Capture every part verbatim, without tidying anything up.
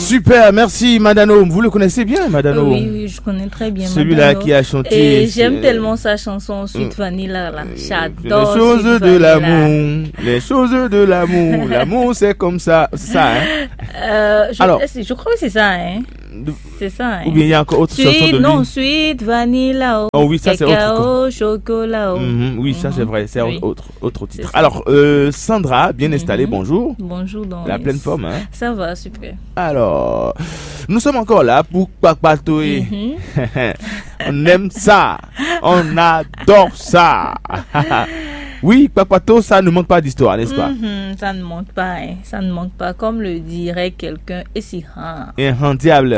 Super, merci Madano. Vous le connaissez bien, Madano? Oui, oui, je connais très bien celui-là Madano. Qui a chanté. Et j'aime tellement sa chanson Sweet Vanilla là. J'adore. Les choses Sweet de Vanilla. L'amour, les choses de l'amour. L'amour, c'est comme ça, c'est ça, hein? Euh, je, Alors, je crois que c'est ça, hein? C'est ça, hein? Ou bien il y a encore autre Sweet, chanson de lui. Non, Sweet Vanilla. Oh, oh oui, ça c'est autre. Cacao, chocolat. Oh. Mm-hmm, oui, mm-hmm. ça c'est vrai, c'est oui. autre, autre titre. Alors, euh, Sandra, bien mm-hmm. installée, bonjour. Bonjour, donc. La pleine forme, hein? Ça va, super. Alors, nous sommes encore là pour Kpakpatoye. Mm-hmm. On aime ça, on adore ça. Oui, Kpakpato, ça ne manque pas d'histoire, n'est-ce pas? Mm-hmm, ça ne manque pas, hein. Ça ne manque pas, comme le dirait quelqu'un, et si hein. Et un diable.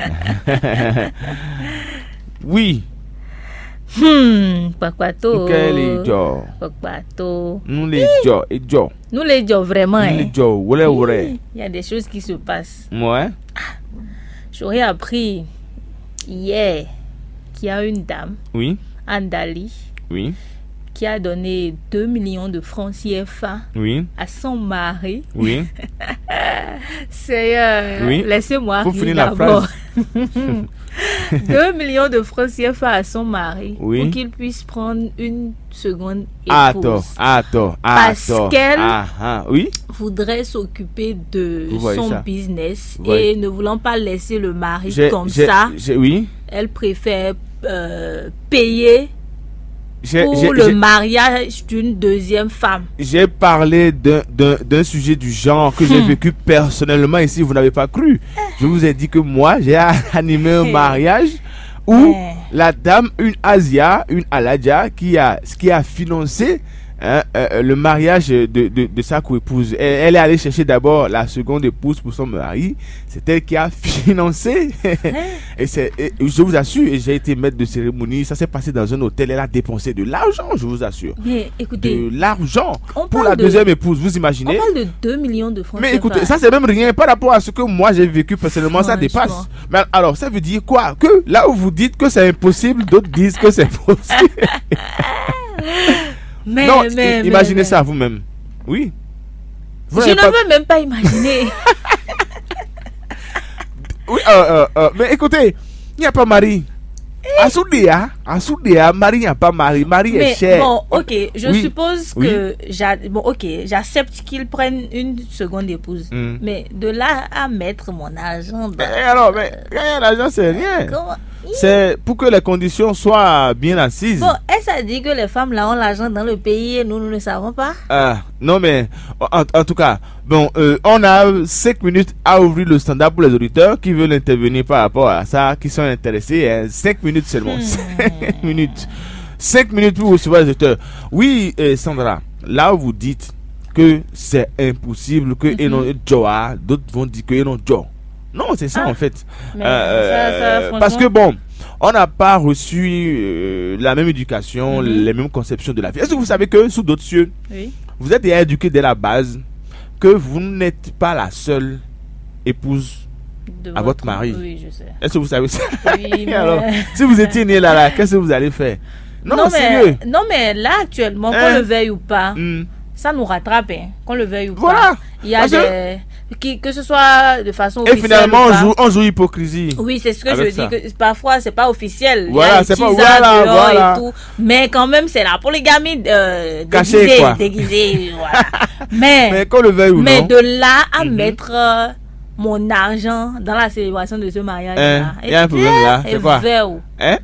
Oui. Hmm, Kpakpato. Quel est Joe? Kpakpato. Nous les Joe, et Joe. Nous les Joe, vraiment. Nous les Joe, ouais, ouais. Il y a des choses qui se passent. Ouais. J'aurais appris hier qu'il y a une dame. Oui. Andali. Oui. Qui a donné deux millions de francs C F A oui. à son mari. Oui. C'est... Euh, oui. Laissez-moi Faut finir la phrase. deux millions de francs C F A à son mari oui. pour qu'il puisse prendre une seconde épouse. Attends, attends, Parce attends. qu'elle ah, ah, oui? voudrait s'occuper de son ça. business Vous et ne voulant pas laisser le mari j'ai, comme j'ai, ça, j'ai, oui. elle préfère euh, payer J'ai, pour j'ai, le j'ai, mariage d'une deuxième femme. J'ai parlé d'un, d'un, d'un sujet du genre que j'ai hmm. vécu personnellement ici, vous n'avez pas cru. Je vous ai dit que moi, j'ai animé un mariage où la dame, une Asia, une Aladja, qui a, qui a financé hein, euh, le mariage de, de, de sa co-épouse. Elle, elle est allée chercher d'abord la seconde épouse pour son mari. C'est elle qui a financé. et, c'est, et je vous assure, et j'ai été maître de cérémonie. Ça s'est passé dans un hôtel. Elle a dépensé de l'argent, je vous assure. Mais écoutez, de l'argent pour la de, deuxième épouse. Vous imaginez? On parle de deux millions de francs. Mais écoutez, ça c'est même rien par rapport à ce que moi j'ai vécu personnellement. Ça dépasse. Mais alors, ça veut dire quoi? Que là où vous dites que c'est impossible, d'autres disent que c'est possible. Mais, non, mais, imaginez mais, ça vous-même. Oui. Vous je ne pas... veux même pas imaginer. oui, euh, euh, euh, mais écoutez, il n'y a pas mari. À Soudéa, à Soudéa, Marie n'y a pas mari. Marie mais est cher. Bon, ok, je oui. suppose oui. que j'a... bon, ok, j'accepte qu'ils prennent une seconde épouse. Mm. Mais de là à mettre mon argent. Dans... Mais alors, mais gagner l'argent, c'est rien. Comment? C'est pour que les conditions soient bien assises. Bon, est-ce à dire que les femmes là ont l'argent dans le pays et nous, nous ne le savons pas? Ah, non, mais en, en tout cas, bon, euh, on a cinq minutes à ouvrir le standard pour les auditeurs qui veulent intervenir par rapport à ça, qui sont intéressés. Hein, cinq minutes seulement. Hmm. cinq minutes. cinq minutes pour recevoir les auditeurs. Oui, euh, Sandra, là où vous dites que c'est impossible, que mm-hmm. non Joa, d'autres vont dire que non Joe. Non, c'est ça ah, en fait. Euh, ça, ça, parce que bon, on n'a pas reçu euh, la même éducation, mm-hmm. les mêmes conceptions de la vie. Est-ce que vous savez que sous d'autres cieux, oui. vous êtes déjà éduqué dès la base, que vous n'êtes pas la seule épouse de à votre, votre mari? Oui, je sais. Est-ce que vous savez ça? Oui, mais... Alors, si vous étiez né là, là, qu'est-ce que vous allez faire? Non, non, non mais, sérieux. Non, mais là, actuellement, hein? qu'on le veuille ou pas, mm. ça nous rattrape, hein, qu'on le veuille ou voilà. pas. Il y a des... Que... Qui, que ce soit de façon officielle. Et finalement, on joue, on joue hypocrisie. Oui, c'est ce que je ça. dis. Que parfois, c'est pas officiel. Voilà, il y a c'est pas voilà, voilà. Et tout. Mais quand même, c'est la polygamie euh, Caché, déguisée. Quoi. déguisée voilà. mais, mais, qu'on le veuille ou mais non. de là à mm-hmm. mettre euh, mon argent dans la célébration de ce mariage. Hein, il y a un problème là. C'est quoi? Vers où? Hein?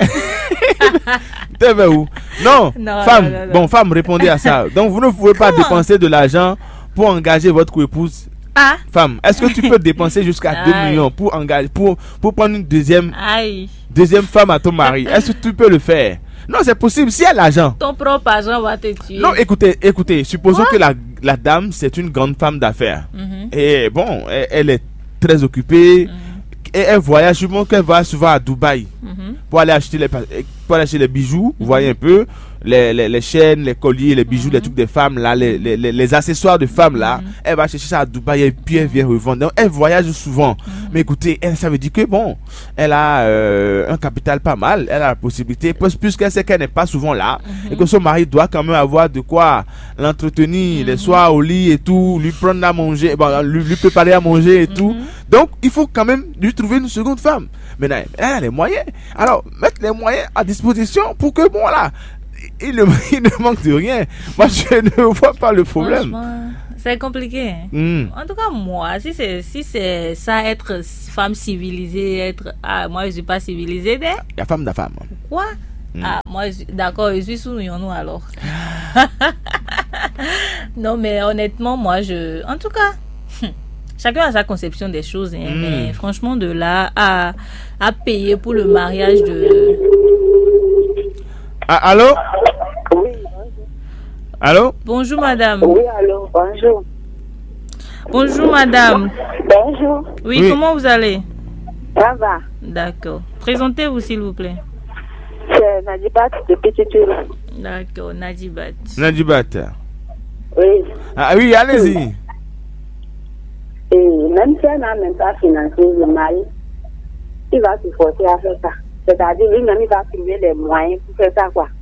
T'es vers où? Non, non, femme. non, non, non. Bon, femme, répondez à ça. Donc, vous ne pouvez pas Comment? dépenser de l'argent pour engager votre co-épouse. Ah. Femme, est-ce que tu peux dépenser jusqu'à deux millions pour engager, pour, pour prendre une deuxième, Aïe. deuxième femme à ton mari? Est-ce que tu peux le faire? Non, c'est possible. Si elle a l'argent. Ton propre argent va te tuer. Non, écoutez, écoutez. Supposons Quoi? que la, la dame, c'est une grande femme d'affaires. Mm-hmm. Et bon, elle, elle est très occupée. Mm-hmm. Et elle voyage, je pense qu'elle va souvent à Dubaï. Mm-hmm. Pour aller acheter les, pour aller acheter les bijoux. Mm-hmm. Vous voyez un peu. les, les, les chaînes, les colliers, les bijoux, mm-hmm. les trucs des femmes là, les, les, les, les accessoires de femmes là. Mm-hmm. Elle va chercher ça à Dubaï et puis elle vient revendre. Donc elle voyage souvent. Mm-hmm. Mais écoutez, elle, ça veut dire que bon, elle a euh, un capital pas mal. Elle a la possibilité, puisqu'elle sait qu'elle n'est pas souvent là mm-hmm. et que son mari doit quand même avoir de quoi l'entretenir, mm-hmm. les soirs au lit et tout, lui prendre à manger, bon, lui, lui préparer à manger et mm-hmm. tout. Donc il faut quand même lui trouver une seconde femme. Maintenant, elle a les moyens. Alors, mettre les moyens à disposition pour que, bon, là, il ne, il ne manque de rien. Moi, je ne vois pas le problème. C'est compliqué. Hein? Mm. En tout cas, moi, si c'est, si c'est ça, être femme civilisée, être. Ah, moi, je ne suis pas civilisée. Il y a femme de femme. Quoi? Mm. Ah, moi, je, d'accord, je suis sous nous alors. Non, mais honnêtement, moi, je. En tout cas. Chacun a sa conception des choses, hein, mmh. mais franchement, de là à, à payer pour le mariage de... Ah, allô? Oui, bonjour. Allô? Bonjour, madame. Oui, allô, bonjour. Bonjour, madame. Bonjour. Oui, oui. Comment vous allez? Ça va. D'accord. Présentez-vous, s'il vous plaît. C'est Nadibat de Petit-Tour. D'accord, Nadibat. Nadibat. Oui. Ah oui, allez-y. Oui. Et même si elle n'a même pas financé le mari, il va se forcer à faire ça. C'est-à-dire, lui-même, il va trouver les moyens pour faire ça, quoi.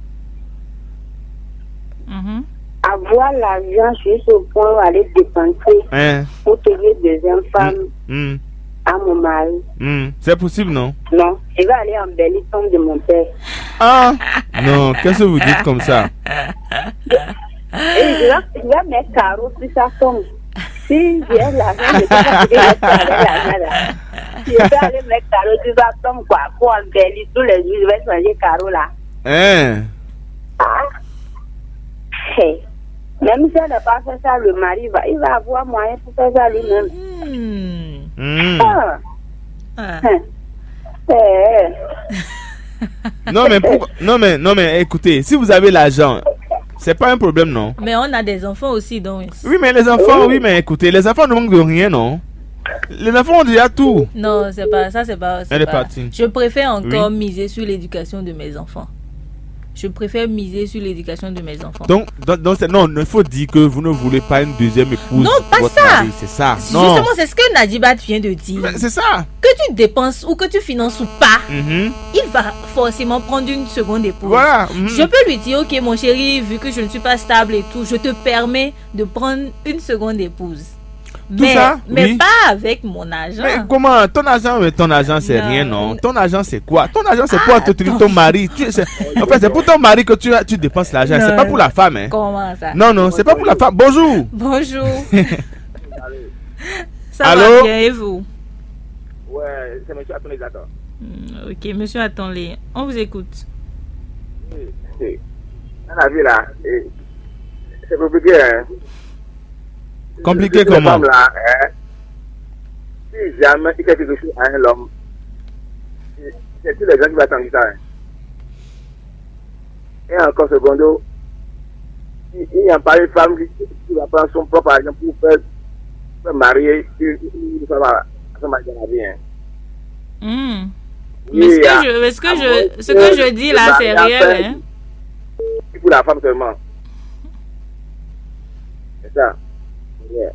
Mm-hmm. Avoir l'argent jusqu'au point où aller dépenser hein? Pour trouver deuxième femme mm. à mon mari. Mm. C'est possible, non? Non, il va aller embellir le tombe de mon père. Ah! Non, qu'est-ce que vous dites comme ça? Et il va, il va mettre carreau sur sa tombe. Si j'ai l'argent, je ne peux pas payer l'argent là. Si je vais aller mettre carreau sur sa tombe, quoi, pour embellir tous les jours, je vais changer carreau là. Hein? Ah! Hey. Même si elle n'a pas fait ça, le mari, va, il va avoir moyen pour faire ça lui-même. Mmh. Mmh. Ah. Ah. Eh. Non, mais pour... non, mais, non, mais écoutez, si vous avez l'argent, c'est pas un problème, non? Mais on a des enfants aussi, donc. Oui, mais les enfants, oui, oui mais écoutez, les enfants ne manquent de rien, non? Les enfants ont déjà tout. Non, c'est pas ça, c'est pas. C'est Elle pas... est partie. Je préfère encore oui. miser sur l'éducation de mes enfants. Je préfère miser sur l'éducation de mes enfants. Donc, donc, donc non, il faut dire que vous ne voulez pas une deuxième épouse. Non, pas votre ça. Mari, c'est ça. Non. Justement, c'est ce que Nadibat vient de dire. Mais c'est ça. Que tu dépenses ou que tu finances ou pas, mm-hmm. il va forcément prendre une seconde épouse. Voilà. Mm-hmm. Je peux lui dire, ok, mon chéri, vu que je ne suis pas stable et tout, je te permets de prendre une seconde épouse. Tout mais ça, mais oui. pas avec mon argent. Mais comment? Ton argent, mais ton argent, c'est non. rien, non? Ton argent, c'est quoi? Ton argent, c'est ah, pour entretenir ton mari. Tu, en fait, c'est pour ton mari que tu, tu dépenses l'argent. C'est pas pour la femme, hein? Comment ça? Non, non, c'est pas pour la femme. Bonjour. Bonjour. Ça Allô? va bien, et vous? Ouais, c'est monsieur Atonlé, d'accord. Mm, ok, monsieur Atonlé, on vous écoute. Oui, oui. On a vu là, et c'est compliqué, hein? Compliqué comment? Là, hein, si jamais il fait quelque chose à un homme, c'est tous les gens qui vont attendre ça. Hein. Et encore secondo, il n'y a pas une femme qui, qui va prendre son propre argent pour faire, faire marier une femme à son mari dans la vie. Hein. Mm. Mais ce que, je, mais ce, que je, ce que je dis là, c'est réel. Hein? C'est pour la femme seulement. C'est ça. Yeah.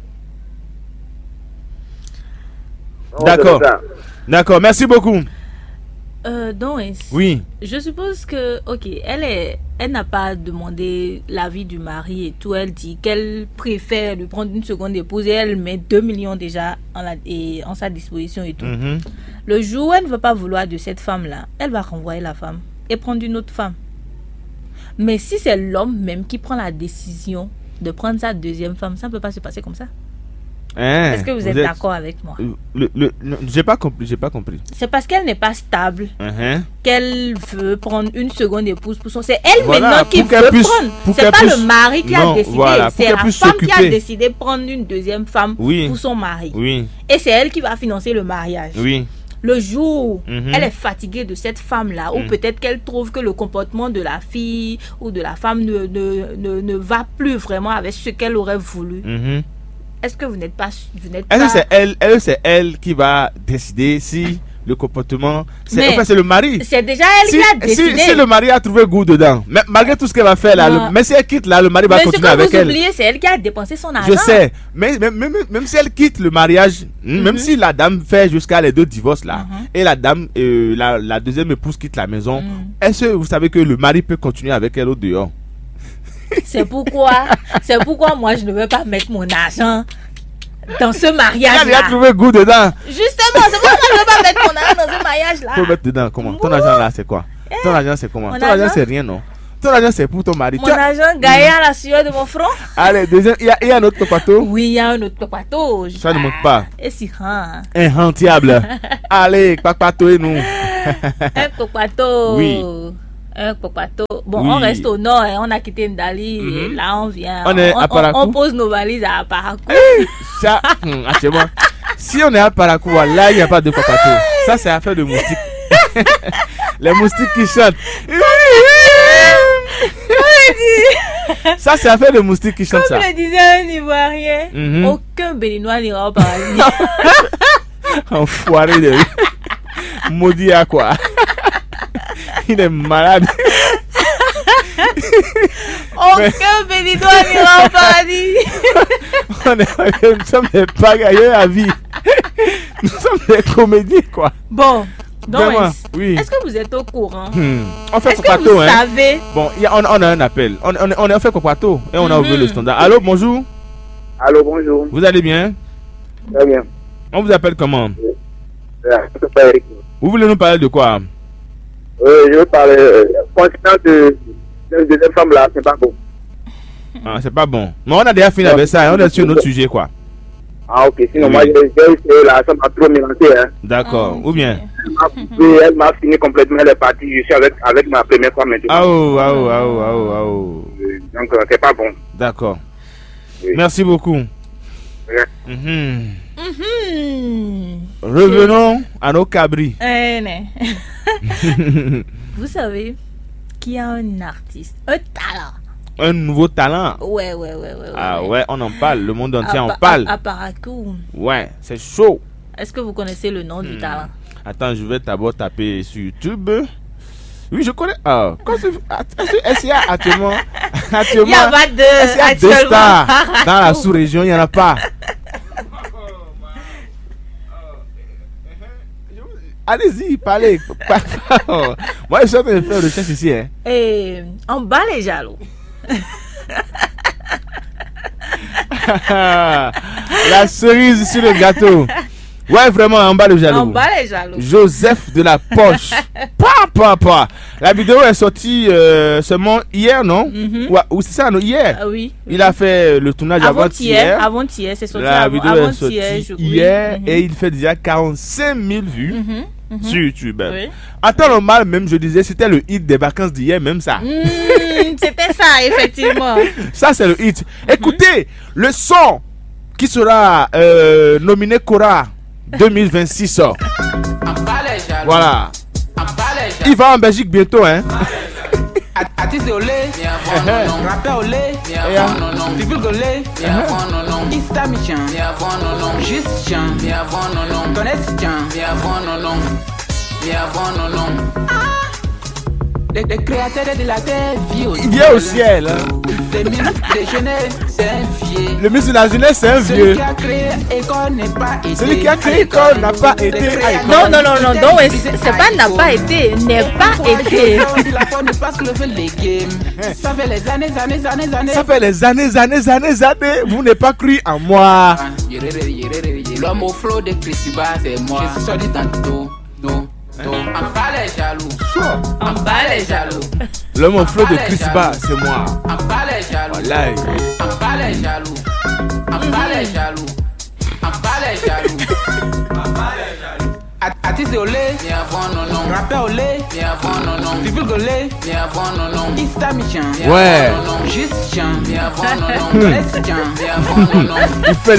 D'accord. D'accord, merci beaucoup. Euh, donc, oui. Je suppose que, ok, elle est, elle n'a pas demandé l'avis du mari et tout. Elle dit qu'elle préfère lui prendre une seconde épouse et elle met deux millions déjà en, la, et, en sa disposition et tout. Mm-hmm. Le jour où elle ne va pas vouloir de cette femme-là, elle va renvoyer la femme et prendre une autre femme. Mais si c'est l'homme même qui prend la décision de prendre sa deuxième femme, ça ne peut pas se passer comme ça. Hein, Est-ce que vous, vous êtes, êtes d'accord avec moi? le, le, le, J'ai pas compris, j'ai pas compris. C'est parce qu'elle n'est pas stable uh-huh. qu'elle veut prendre une seconde épouse pour son. C'est elle voilà, maintenant qui veut puisse, prendre. C'est pas puisse... le mari qui non, a décidé. Voilà, c'est la femme qui a décidé de prendre une deuxième femme oui. pour son mari. Oui. Et c'est elle qui va financer le mariage. Oui. Le jour où mm-hmm. elle est fatiguée de cette femme-là, ou mm. peut-être qu'elle trouve que le comportement de la fille ou de la femme ne, ne, ne, ne va plus vraiment avec ce qu'elle aurait voulu. Mm-hmm. Est-ce que vous n'êtes pas... Vous n'êtes elle, pas... C'est elle, elle, c'est elle qui va décider si le comportement. C'est, Mais enfin, c'est le mari. C'est déjà elle Si, qui a décidé. si, si le mari a trouvé goût dedans, mais malgré tout ce qu'elle va faire là, Non. le, mais si elle quitte là, le mari va Mais ce continuer que avec vous elle. oubliez, c'est elle qui a dépensé son argent. Je sais, mais même, même, même si elle quitte le mariage, mm-hmm. même si la dame fait jusqu'à les deux divorces là, mm-hmm. et la dame, euh, la, la deuxième épouse quitte la maison, mm. est-ce que vous savez que le mari peut continuer avec elle au dehors? C'est pourquoi, c'est pourquoi moi je ne veux pas mettre mon argent dans ce mariage là. Elle a trouvé goût dedans. Justement, c'est pourquoi je ne veux pas mettre mon argent dans ce mariage là. Faut mettre dedans comment? Ton argent là c'est quoi? Eh, ton argent c'est comment? Ton argent, argent c'est rien non? Ton argent c'est pour ton mari. Mon tu argent as... gagné à la sueur de mon front. Allez, deuxième, il y, y a un autre topato? Oui, il y a un autre topato. Ça ne manque pas. Et si hein. Inrentiable. Allez, papato et nous. Un topato. Oui. Un copato. Bon, oui. On reste au nord et on a quitté Ndali. Mm-hmm. Et là, on vient. On, est on, à Parakou. On, on pose nos valises à Parakou. Ça, hum, moi. Si on est à Parakou, là, il n'y a pas de copato. Ça, c'est affaire de moustiques. Les moustiques qui chantent. Ça, c'est affaire de moustiques qui chantent. Comme ça. le disait un Ivoirien, mm-hmm. aucun Béninois n'ira au paradis. Enfoiré de lui. Maudit à quoi? Il est malade. Aucun Béninois n'ira au paradis. On est, nous sommes des pagailleurs à vie. Nous sommes des comédiens, quoi. Bon, donc, est-ce, oui. est-ce que vous êtes au courant? hmm. On fait est-ce que vous hein. savez? Bon, y a, on, on a un appel. On, on, on a fait copato et on a ouvert mm-hmm. le standard. Allô, bonjour. Allô, bonjour. Vous allez bien? Très bien. On vous appelle comment? Oui. Eric. Vous voulez nous parler de quoi? Euh, je veux parler euh, concernant de, de, de, de femmes là, c'est pas bon. Ah, c'est pas bon. Mais on a déjà fini non, avec ça, hein? On est sur notre sujet, quoi. Ah, ok. Sinon, oui. moi, j'ai essayé là, ça m'a trop mélangé. Hein. D'accord. Ah, ou bien elle m'a fini complètement, elle est partie. Je suis avec, avec ma première femme maintenant. Ah, oh, ah, oh, ah, oh, ah, oh, ah, oh. Donc, euh, c'est pas bon. D'accord. Oui. Merci beaucoup. Oui. Mm-hmm. Mm-hmm. Revenons à nos cabris. Eh, vous savez qu'il y a un artiste, un talent. Un nouveau talent. Ouais, ouais, ouais, ouais. Ah ouais, ouais, on en parle. Le monde entier à, en parle. À, à Parakou. Ouais, c'est chaud. Est-ce que vous connaissez le nom hmm. du talent? Attends, je vais d'abord taper sur YouTube. Oui, je connais. Ah, est-ce qu'il y a actuellement, actuellement, il n'y a pas de, est-ce qu'il y a deux stars dans la sous-région? Il n'y en a pas. Allez-y, parlez. Moi, je suis en train de faire recherche ici. Hein. Et on bat les jaloux. La cerise sur le gâteau. Ouais, vraiment, en bas le jaloux. En bas les jaloux. Joseph de la Poche. Pa, pa, pa. La vidéo est sortie euh, seulement hier, non? Mm-hmm. Ouais, ou c'est ça, non? Hier. Ah, oui. Il a fait le tournage avant-hier. Avant-hier, c'est sorti la avant, vidéo avant est sortie hier. Je... hier oui. Et il fait déjà quarante-cinq mille vues. Mm-hmm. Mm-hmm. Sur YouTube. Oui. En temps normal, même, je disais, c'était le hit des vacances d'hier, même ça. Mmh, c'était ça, effectivement. Ça, c'est le hit. Écoutez, mm-hmm. le son qui sera euh, nominé Cora deux mille vingt-six. Voilà. Il va en Belgique bientôt, hein. Artiste olé, rappeur olé, public olé, Insta Michan, Juste Chan, Connaisse Chan, les, les créateurs de la terre vivent au ciel. Il vient au ciel. Hein. Le ministre de jeunesse, c'est un vieux. Le ministre de la jeunesse, c'est un vieux. Celui qui a créé l'école n'a pas été. Celui qui a créé l'école n'a pas été. Non, non, non, non, non, c'est pas n'a pas été, n'est pas été. Ça fait les années, années, années, années. Ça fait les années, années, années, années. Vous n'avez pas cru en moi. L'homme au flot de Christiba, c'est moi. Je suis sorti tantôt. Non. En bas les jaloux. En bas les jaloux. L'homme au flot de Christiba, c'est moi. En bas les jaloux. Voilà. En bas les jaloux. En bas les jaloux. En bas les jaloux. En bas les jaloux. Artiste olé, rappeur olé, public olé, Insta Michan, ouais, Juste Chan, il fait